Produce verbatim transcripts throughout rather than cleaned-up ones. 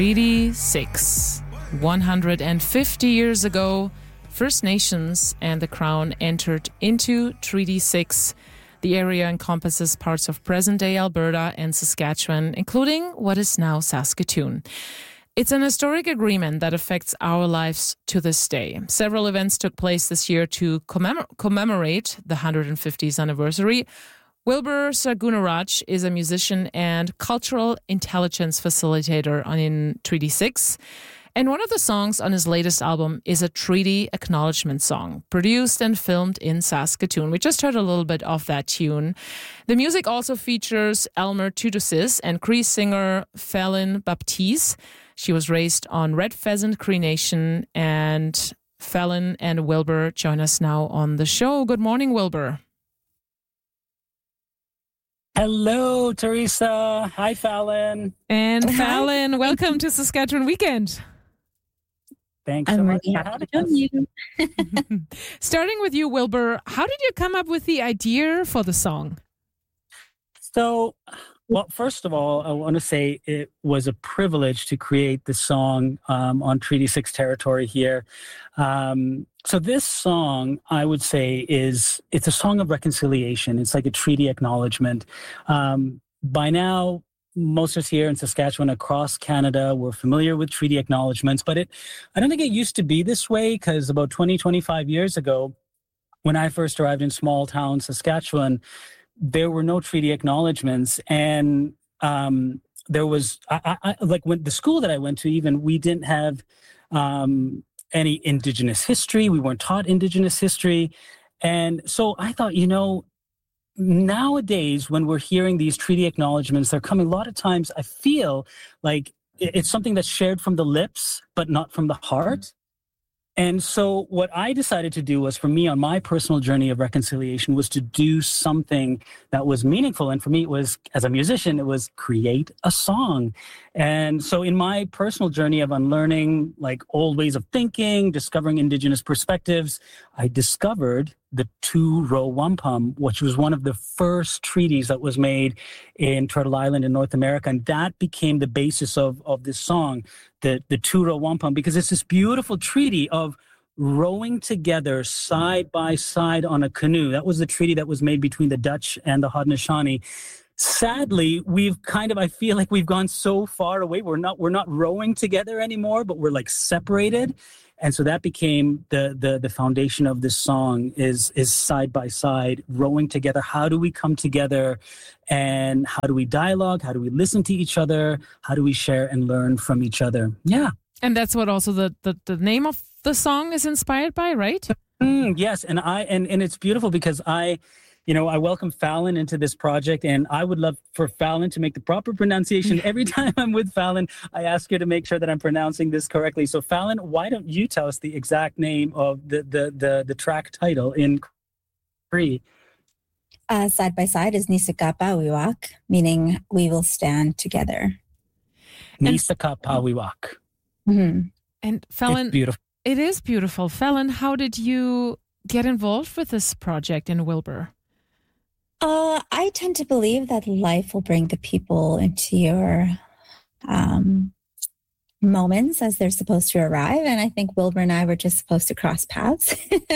Treaty six. one hundred fifty years ago, First Nations and the Crown entered into Treaty six. The area encompasses parts of present-day Alberta and Saskatchewan, including what is now Saskatoon. It's an historic agreement that affects our lives to this day. Several events took place this year to commemor- commemorate the one hundred fiftieth anniversary. Wilbur Sargunaraj is a musician and cultural intelligence facilitator in Treaty six. And one of the songs on his latest album is a treaty acknowledgement song, produced and filmed in Saskatoon. We just heard a little bit of that tune. The music also features Elmer Tudosis and Cree singer Fallon Baptiste. She was raised on Red Pheasant Cree Nation, and Fallon and Wilbur join us now on the show. Good morning, Wilbur. Hello, Teresa. Hi, Fallon. And Fallon, welcome to Saskatchewan Weekend. Thanks so I'm much really for happy having to join us. you. Starting with you, Wilbur, how did you come up with the idea for the song? So, well, first of all, I want to say it was a privilege to create the song um, on Treaty six territory here. Um, so this song, I would say, is it's a song of reconciliation. It's like a treaty acknowledgement. Um, by now, most of us here in Saskatchewan, across Canada, we're familiar with treaty acknowledgements, but it, I don't think it used to be this way, because about twenty, twenty-five years ago, when I first arrived in small town Saskatchewan, there were no treaty acknowledgements. And um, there was, I, I, like when the school that I went to, even, we didn't have um, any Indigenous history. We weren't taught Indigenous history. And so I thought, you know, nowadays, when we're hearing these treaty acknowledgements, they're coming a lot of times, I feel like it's something that's shared from the lips, but not from the heart. And so what I decided to do was, for me, on my personal journey of reconciliation, was to do something that was meaningful. And for me, it was, as a musician, it was create a song. And so in my personal journey of unlearning like old ways of thinking, discovering Indigenous perspectives, I discovered the two-row wampum, which was one of the first treaties that was made in Turtle Island in North America. And that became the basis of, of this song, the, the two-row wampum, because it's this beautiful treaty of rowing together side by side on a canoe. That was the treaty that was made between the Dutch and the Haudenosaunee. Sadly, we've kind of, I feel like we've gone so far away. We're not, we're not rowing together anymore, but we're like separated. And so that became the, the, the foundation of this song is, is side by side, rowing together. How do we come together, and how do we dialogue? How do we listen to each other? How do we share and learn from each other? Yeah. And that's what also the, the, the name of the song is inspired by, right? Mm, yes. And I, and, and it's beautiful because I, you know, I welcome Fallon into this project, and I would love for Fallon to make the proper pronunciation. Every time I'm with Fallon, I ask her to make sure that I'm pronouncing this correctly. So Fallon, why don't you tell us the exact name of the, the, the, the track title in Cree? Uh, side by side is Nisakapawiwak, meaning we will stand together. Nisakapawiwak. Mm-hmm. And Fallon, it's beautiful. It is beautiful. Fallon, how did you get involved with this project in Wilbur? Uh, I tend to believe that life will bring the people into your um, moments as they're supposed to arrive. And I think Wilbur and I were just supposed to cross paths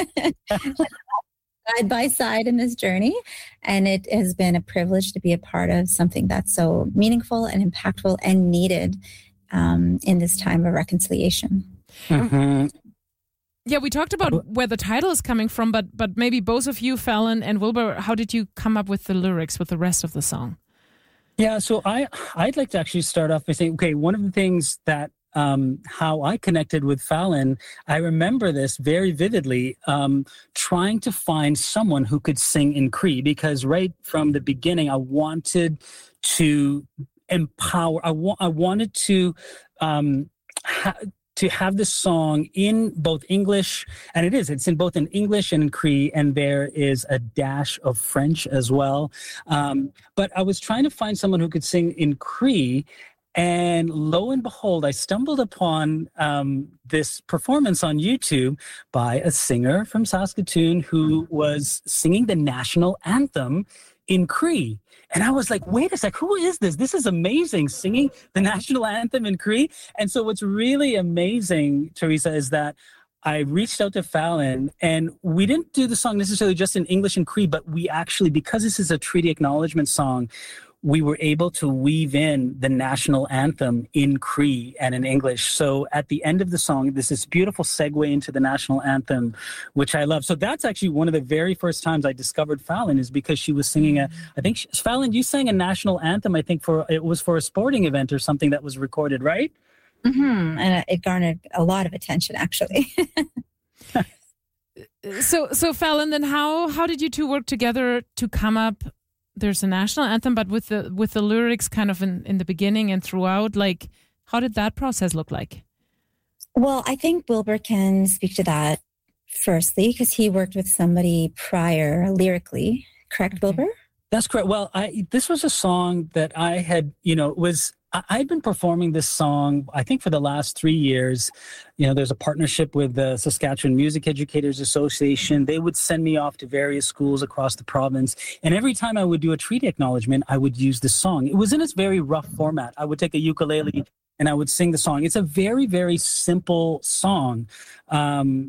side by side in this journey. And it has been a privilege to be a part of something that's so meaningful and impactful and needed um, in this time of reconciliation. Mm-hmm. Yeah, we talked about where the title is coming from, but but maybe both of you, Fallon and Wilbur, how did you come up with the lyrics, with the rest of the song? Yeah, so I, I'd like to actually start off by saying, okay, one of the things that um, how I connected with Fallon, I remember this very vividly, um, trying to find someone who could sing in Cree, because right from the beginning, I wanted to empower, I, wa- I wanted to... Um, ha- to have this song in both English, and it is, it's in both in English and in Cree, and there is a dash of French as well. Um, but I was trying to find someone who could sing in Cree, and lo and behold, I stumbled upon um, this performance on YouTube by a singer from Saskatoon who was singing the national anthem in Cree. And I was like, wait a sec, who is this? This is amazing, singing the national anthem in Cree. And so what's really amazing, Teresa, is that I reached out to Fallon, and we didn't do the song necessarily just in English and Cree, but we actually, because this is a treaty acknowledgement song, we were able to weave in the national anthem in Cree and in English. So at the end of the song, there's this beautiful segue into the national anthem, which I love. So that's actually one of the very first times I discovered Fallon, is because she was singing a, I think, she, Fallon, you sang a national anthem, I think for, it was for a sporting event or something that was recorded, right? Mm-hmm. And it garnered a lot of attention, actually. so, so Fallon, then how, how did you two work together to come up? There's a national anthem, but with the with the lyrics kind of in, in the beginning and throughout, like, how did that process look like? Well, I think Wilbur can speak to that firstly, because he worked with somebody prior lyrically. Correct, Okay. Wilbur? That's correct. Well, I this was a song that I had, you know, was I- I'd been performing this song, I think, for the last three years. You know, there's a partnership with the Saskatchewan Music Educators Association. They would send me off to various schools across the province. And every time I would do a treaty acknowledgement, I would use this song. It was in its very rough format. I would take a ukulele and I would sing the song. It's a very, very simple song. Um,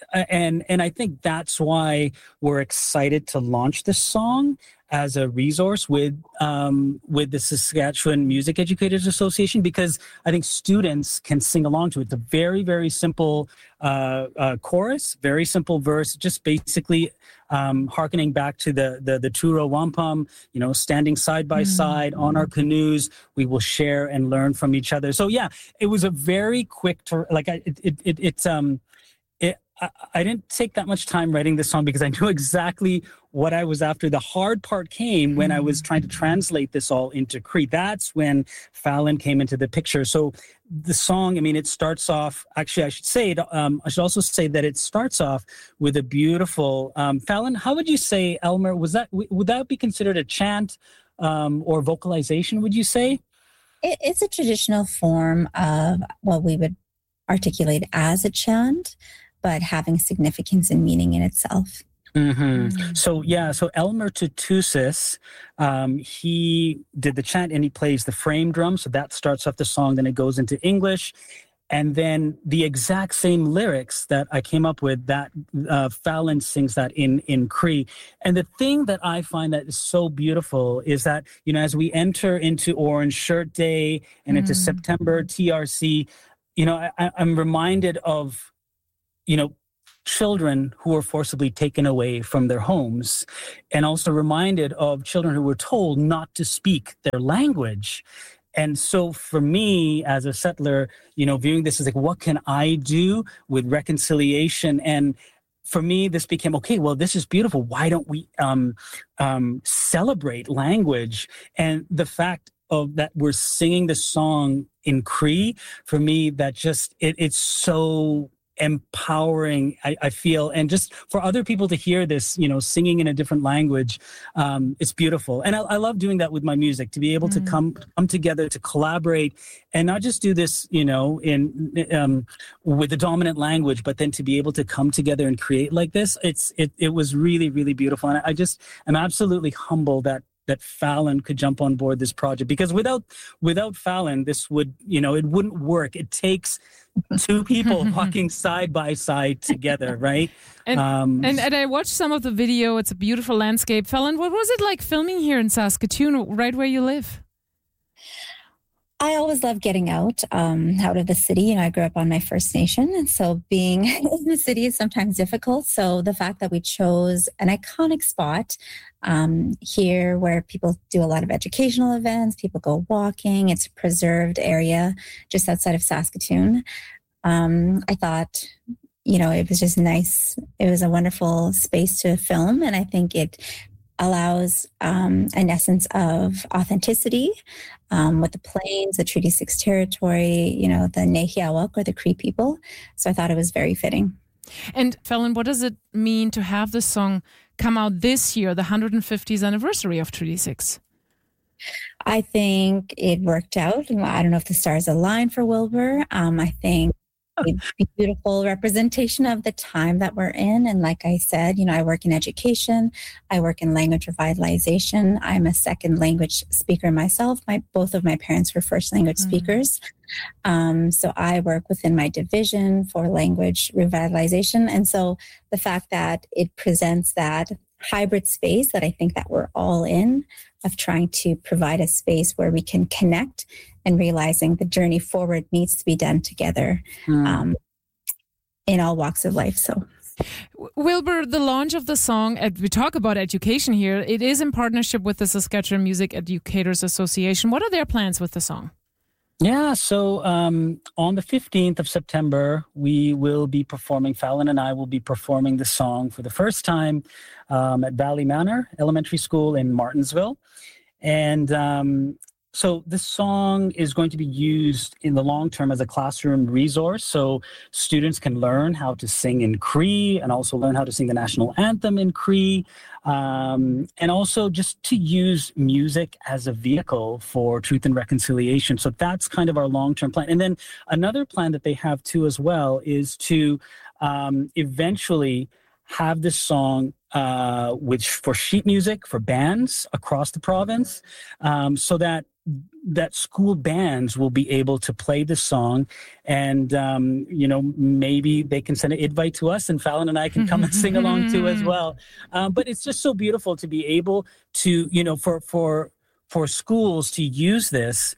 and and I think that's why we're excited to launch this song as a resource with um, with the Saskatchewan Music Educators Association, because I think students can sing along to it. It's a very, very simple uh, uh, chorus, very simple verse, just basically um, hearkening back to the the, the Turo Wampum, you know, standing side by Mm. side on our canoes, we will share and learn from each other. So yeah, it was a very quick, to, like I, it, it, it, it's, um, it, I, I didn't take that much time writing this song because I knew exactly what I was after. The hard part came when I was trying to translate this all into Cree. That's when Fallon came into the picture. So the song, I mean, it starts off, actually, I should say, it, um, I should also say that it starts off with a beautiful, um, Fallon, how would you say, Elmer, was that, would that be considered a chant um, or vocalization, would you say? It, it's a traditional form of what we would articulate as a chant, but having significance and meaning in itself. Mm-hmm. Mm. So yeah, so Elmer Tutusis, um, he did the chant and he plays the frame drum. So that starts off the song, then it goes into English. And then the exact same lyrics that I came up with, that uh, Fallon sings that in, in Cree. And the thing that I find that is so beautiful is that, you know, as we enter into Orange Shirt Day and into Mm. September T R C, you know, I, I'm reminded of, you know, children who were forcibly taken away from their homes, and also reminded of children who were told not to speak their language. And so for me as a settler, you know, viewing this as like, what can I do with reconciliation? And for me, this became, okay, well, this is beautiful. Why don't we um, um, celebrate language? And the fact of that we're singing the song in Cree, for me, that just, it, it's so empowering, I, I feel, and just for other people to hear this, you know, singing in a different language, um, it's beautiful. And I, I love doing that with my music, to be able Mm. to come come together, to collaborate, and not just do this, you know, in um, with the dominant language, but then to be able to come together and create like this. It's it it was really, really beautiful, and I, I just am absolutely humbled that that Fallon could jump on board this project, because without without Fallon, this would, you know, it wouldn't work. It takes two people walking side by side together, right? And, um, and and I watched some of the video. It's a beautiful landscape. Fallon, what was it like filming here in Saskatoon, right where you live? I always love getting out, um, out of the city. You know, I grew up on my First Nation, and so being in the city is sometimes difficult. So the fact that we chose an iconic spot um, here where people do a lot of educational events, people go walking, it's a preserved area just outside of Saskatoon. Um, I thought, you know, it was just nice. It was a wonderful space to film, and I think it allows um, an essence of authenticity um, with the Plains, the Treaty six territory, you know, the Nehiawak or the Cree people. So I thought it was very fitting. And Fallon, what does it mean to have this song come out this year, the one hundred fiftieth anniversary of Treaty six? I think it worked out. I don't know if the stars aligned for Wilbur. Um, I think a beautiful representation of the time that we're in. And like I said, you know, I work in education. I work in language revitalization. I'm a second language speaker myself. My both of my parents were first language mm. speakers. Um, so I work within my division for language revitalization. And so the fact that it presents that hybrid space that I think that we're all in, of trying to provide a space where we can connect and realizing the journey forward needs to be done together mm. um, in all walks of life. So, Wilbur, the launch of the song, we talk about education here, it is in partnership with the Saskatchewan Music Educators Association. What are their plans with the song? Yeah, so um, on the fifteenth of September, we will be performing, Fallon and I will be performing the song for the first time um, at Valley Manor Elementary School in Martensville. And um, so this song is going to be used in the long term as a classroom resource. So students can learn how to sing in Cree and also learn how to sing the national anthem in Cree. Um, and also just to use music as a vehicle for truth and reconciliation. So that's kind of our long-term plan. And then another plan that they have too as well is to um, eventually have this song uh, which for sheet music, for bands across the province, um, so that that school bands will be able to play this song, and um, you know, maybe they can send an invite to us, and Fallon and I can come and sing along too as well. Um, but it's just so beautiful to be able to, you know, for for for schools to use this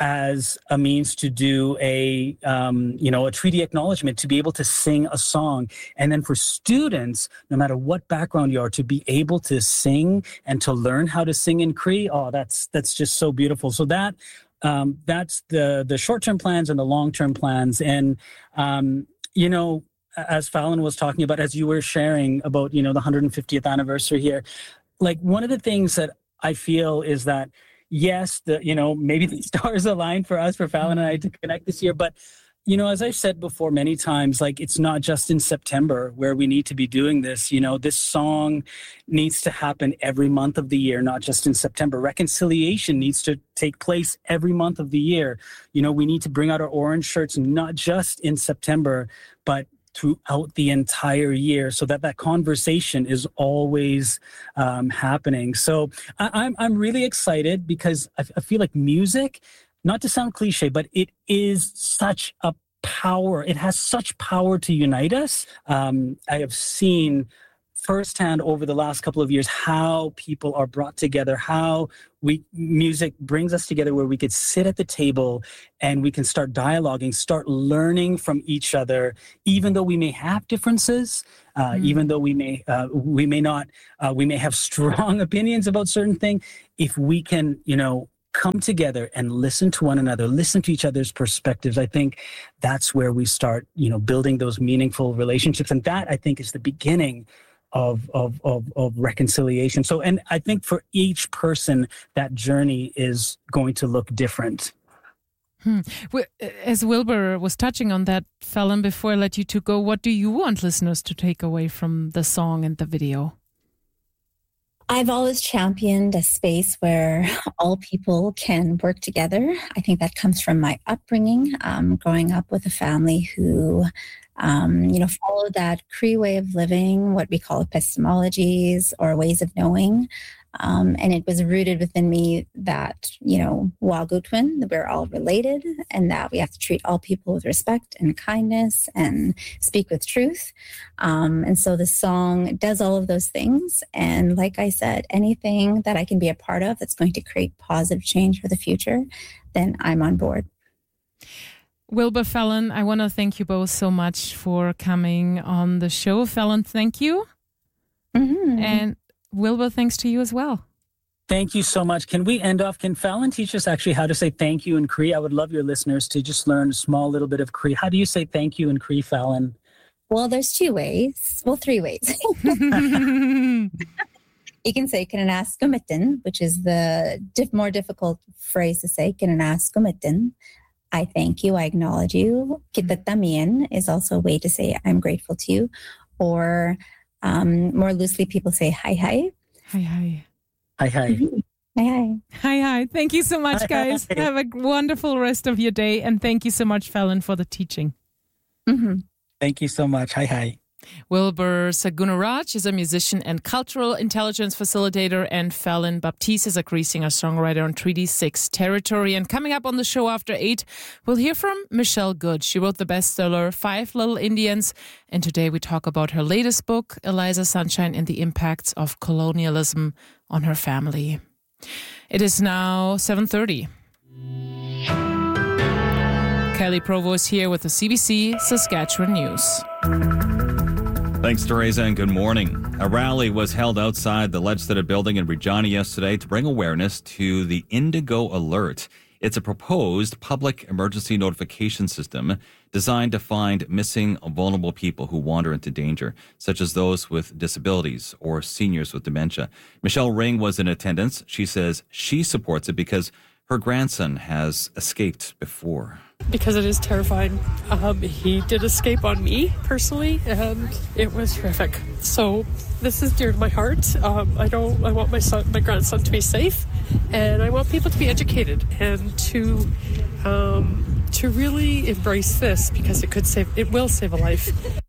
as a means to do a, um, you know, a treaty acknowledgement, to be able to sing a song. And then for students, no matter what background you are, to be able to sing and to learn how to sing in Cree, oh, that's that's just so beautiful. So that um, that's the, the short-term plans and the long-term plans. And, um, you know, as Fallon was talking about, as you were sharing about, you know, the one hundred fiftieth anniversary here, like one of the things that I feel is that yes, the, you know, maybe the stars aligned for us, for Fallon and I to connect this year. But, you know, as I've said before many times, like it's not just in September where we need to be doing this. You know, this song needs to happen every month of the year, not just in September. Reconciliation needs to take place every month of the year. You know, we need to bring out our orange shirts, not just in September, but throughout the entire year, so that that conversation is always um, happening. So I, I'm I'm really excited because I, I feel like music, not to sound cliche, but it is such a power. It has such power to unite us. Um, I have seen firsthand over the last couple of years how people are brought together, how we music brings us together where we could sit at the table and we can start dialoguing, start learning from each other, even though we may have differences, uh, mm. even though we may uh, we may not uh, we may have strong opinions about certain things. If we can, you know, come together and listen to one another, listen to each other's perspectives, I think that's where we start, you know, building those meaningful relationships, and that I think is the beginning Of, of of of reconciliation. So, and I think for each person, that journey is going to look different. Hmm. As Wilbur was touching on that, Fallon, before I let you two go, what do you want listeners to take away from the song and the video? I've always championed a space where all people can work together. I think that comes from my upbringing, um, growing up with a family who Um, you know, follow that Cree way of living, what we call epistemologies or ways of knowing. Um, and it was rooted within me that, you know, Wagutwin, that we're all related and that we have to treat all people with respect and kindness and speak with truth. Um, and so the song does all of those things. And like I said, anything that I can be a part of that's going to create positive change for the future, then I'm on board. Wilbur, Fallon, I want to thank you both so much for coming on the show. Fallon, thank you. Mm-hmm. And Wilbur, thanks to you as well. Thank you so much. Can we end off? Can Fallon teach us actually how to say thank you in Cree? I would love your listeners to just learn a small little bit of Cree. How do you say thank you in Cree, Fallon? Well, there's two ways. Well, three ways. You can say kinanaskamitin, which is the diff- more difficult phrase to say, kinanaskamitin. I thank you, I acknowledge you. Kitatamian is also a way to say I'm grateful to you. Or um, more loosely, people say hi, hi. Hi, hi. Hi, hi. Mm-hmm. Hi, hi. Hi, hi. Thank you so much, guys. Have a wonderful rest of your day. And thank you so much, Fallon, for the teaching. Mm-hmm. Thank you so much. Hi, hi. Wilbur Sagunaraj is a musician and cultural intelligence facilitator, and Fallon Baptiste is a Cree singer-songwriter on Treaty six territory. And coming up on the show after eight, we'll hear from Michelle Good. She wrote the bestseller Five Little Indians, and today we talk about her latest book, Eliza Sunshine and the Impacts of Colonialism on Her Family. It is now seven thirty. Kelly Provo is here with the C B C Saskatchewan News. Thanks, Teresa, and good morning. A rally was held outside the Legislative Building in Regina yesterday to bring awareness to the Indigo Alert. It's a proposed public emergency notification system designed to find missing vulnerable people who wander into danger, such as those with disabilities or seniors with dementia. Michelle Ring was in attendance. She says she supports it because her grandson has escaped before. Because it is terrifying. Um, he did escape on me personally, and it was horrific. So this is dear to my heart. Um, I don't. I want my son, my grandson, to be safe, and I want people to be educated and to um, to really embrace this because it could save. It will save a life.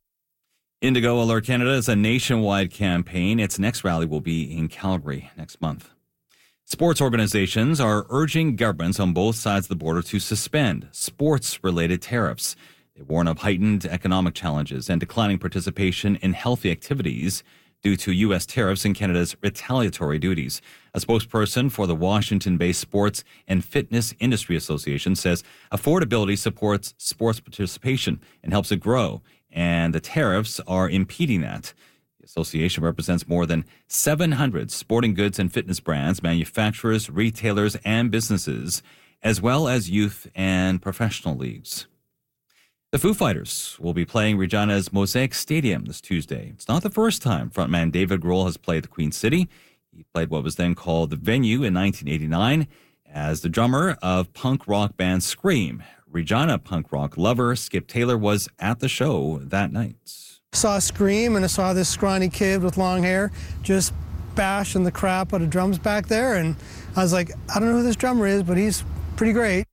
Indigo Alert Canada is a nationwide campaign. Its next rally will be in Calgary next month. Sports organizations are urging governments on both sides of the border to suspend sports-related tariffs. They warn of heightened economic challenges and declining participation in healthy activities due to U S tariffs and Canada's retaliatory duties. A spokesperson for the Washington-based Sports and Fitness Industry Association says affordability supports sports participation and helps it grow, and the tariffs are impeding that. The association represents more than seven hundred sporting goods and fitness brands, manufacturers, retailers, and businesses, as well as youth and professional leagues. The Foo Fighters will be playing Regina's Mosaic Stadium this Tuesday. It's not the first time frontman David Grohl has played the Queen City. He played what was then called the Venue in nineteen eighty-nine as the drummer of punk rock band Scream. Regina punk rock lover Skip Taylor was at the show that night. Saw Scream, and I saw this scrawny kid with long hair just bashing the crap out of drums back there, and I was like, I don't know who this drummer is, but he's pretty great.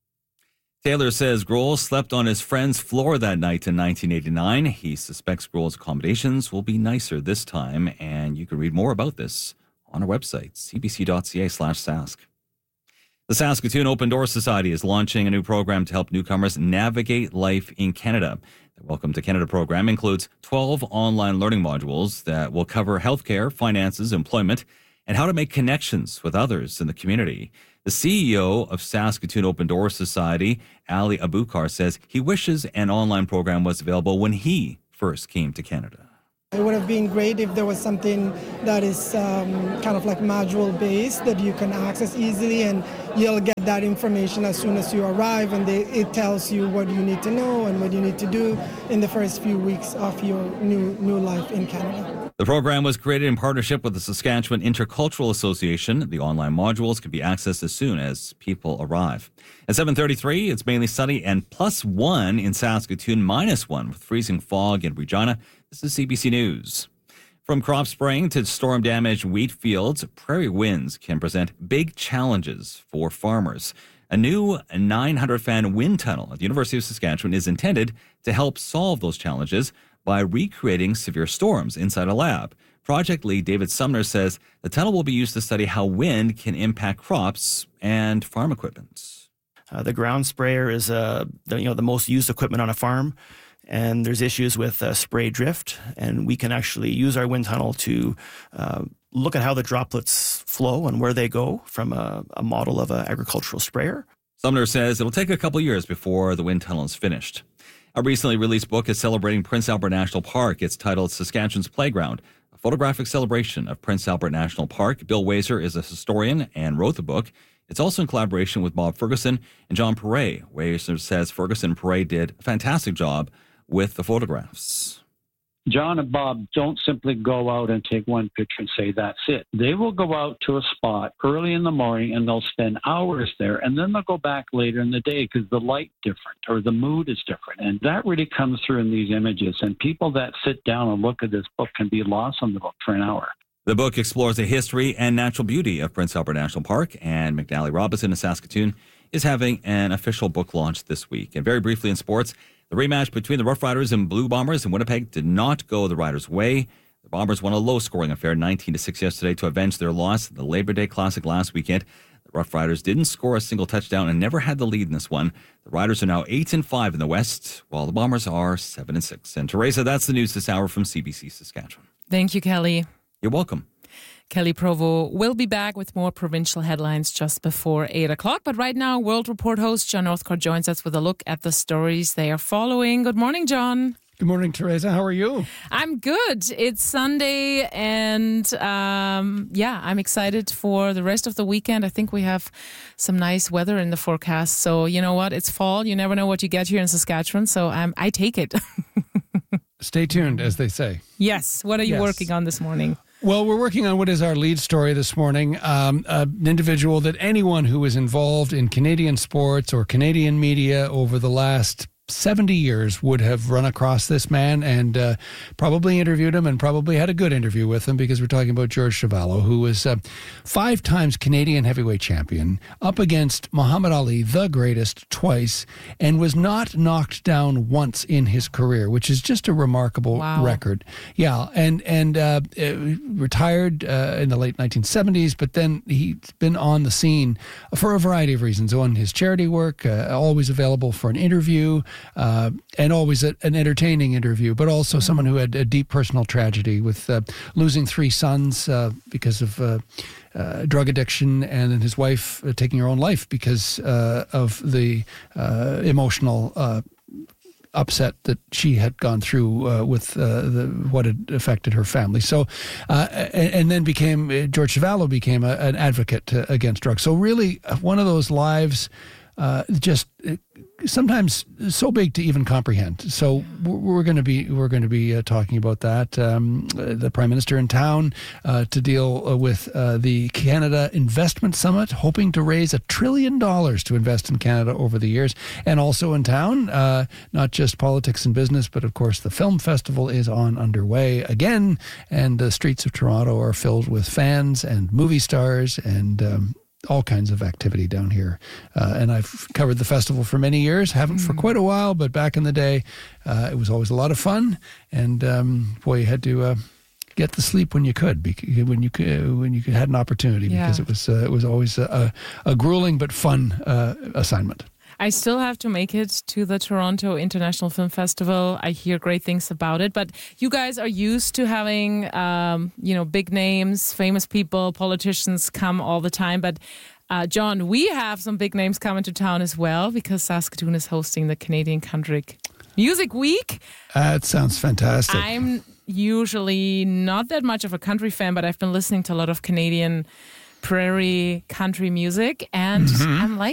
Taylor says Grohl slept on his friend's floor that night in nineteen eighty-nine. He suspects Grohl's accommodations will be nicer this time, and you can read more about this on our website, c b c dot c a slash sask. The Saskatoon Open Door Society is launching a new program to help newcomers navigate life in Canada. The Welcome to Canada program includes twelve online learning modules that will cover healthcare, finances, employment, and how to make connections with others in the community. The C E O of Saskatoon Open Door Society, Ali Abukar, says he wishes an online program was available when he first came to Canada. It would have been great if there was something that is um, kind of like module-based that you can access easily, and you'll get that information as soon as you arrive, and they, it tells you what you need to know and what you need to do in the first few weeks of your new new life in Canada. The program was created in partnership with the Saskatchewan Intercultural Association. The online modules can be accessed as soon as people arrive. At seven thirty-three, it's mainly sunny and plus one in Saskatoon, minus one with freezing fog in Regina. This is C B C News. From crop spraying to storm-damaged wheat fields, prairie winds can present big challenges for farmers. A new nine hundred fan wind tunnel at the University of Saskatchewan is intended to help solve those challenges by recreating severe storms inside a lab. Project lead David Sumner says the tunnel will be used to study how wind can impact crops and farm equipment. Uh, the ground sprayer is uh, the, you know, the most used equipment on a farm. And there's issues with uh, spray drift, and we can actually use our wind tunnel to uh, look at how the droplets flow and where they go from a, a model of an agricultural sprayer. Sumner says it'll take a couple years before the wind tunnel is finished. A recently released book is celebrating Prince Albert National Park. It's titled Saskatchewan's Playground, a photographic celebration of Prince Albert National Park. Bill Wazer is a historian and wrote the book. It's also in collaboration with Bob Ferguson and John Perret. Wazer says Ferguson and Perret did a fantastic job with the photographs. John and Bob don't simply go out and take one picture and say that's it. They will go out to a spot early in the morning and they'll spend hours there, and then they'll go back later in the day because the light's different or the mood is different. And that really comes through in these images. And people that sit down and look at this book can be lost on the book for an hour. The book explores the history and natural beauty of Prince Albert National Park, and McNally Robinson in Saskatoon is having an official book launch this week. And very briefly in sports, the The rematch between the Rough Riders and Blue Bombers in Winnipeg did not go the Riders' way. The Bombers won a low-scoring affair, nineteen to six yesterday, to avenge their loss at the Labor Day Classic last weekend. The Rough Riders didn't score a single touchdown and never had the lead in this one. The Riders are now eight and five in the West, while the Bombers are seven and six. And Teresa, that's the news this hour from C B C Saskatchewan. Thank you, Kelly. You're welcome. Kelly Provo will be back with more provincial headlines just before eight o'clock. But right now, World Report host John Northcott joins us with a look at the stories they are following. Good morning, John. Good morning, Teresa. How are you? I'm good. It's Sunday, and um, yeah, I'm excited for the rest of the weekend. I think we have some nice weather in the forecast. So you know what? It's fall. You never know what you get here in Saskatchewan. So um, I take it. Stay tuned, as they say. Yes. What are you yes. working on this morning? Well, we're working on what is our lead story this morning. Um, an individual that anyone who is involved in Canadian sports or Canadian media over the last seventy years would have run across this man and uh, probably interviewed him and probably had a good interview with him, because we're talking about George Chuvalo, who was uh, five times Canadian heavyweight champion, up against Muhammad Ali, the greatest, twice, and was not knocked down once in his career, which is just a remarkable wow. record. Yeah, and and uh, retired uh, in the late nineteen seventies, but then he's been on the scene for a variety of reasons. On his charity work, uh, always available for an interview, Uh, and always a, an entertaining interview, but also mm-hmm. someone who had a deep personal tragedy with uh, losing three sons uh, because of uh, uh, drug addiction, and then his wife uh, taking her own life because uh, of the uh, emotional uh, upset that she had gone through uh, with uh, the, what had affected her family. So, uh, and, and then became, uh, George Chuvalo became a, an advocate uh, against drugs. So really one of those lives uh, just uh, sometimes so big to even comprehend. So we're going to be we're going to be uh, talking about that. Um, the Prime Minister in town uh, to deal uh, with uh, the Canada Investment Summit, hoping to raise a trillion dollars to invest in Canada over the years, and also in town, uh, not just politics and business, but of course the film festival is on underway again, and the streets of Toronto are filled with fans and movie stars and Um, all kinds of activity down here. Uh, and I've covered the festival for many years, haven't mm. for quite a while, but back in the day, uh, it was always a lot of fun. And um, boy, you had to uh, get the sleep when you could, because when you could, when you had an opportunity, yeah. because it was uh, it was always a, a grueling but fun uh, assignment. I still have to make it to the Toronto International Film Festival. I hear great things about it, but you guys are used to having, um, you know, big names, famous people, politicians come all the time. But uh, John, we have some big names coming to town as well, because Saskatoon is hosting the Canadian Country Music Week. That sounds fantastic. I'm usually not that much of a country fan, but I've been listening to a lot of Canadian prairie country music, and mm-hmm. I'm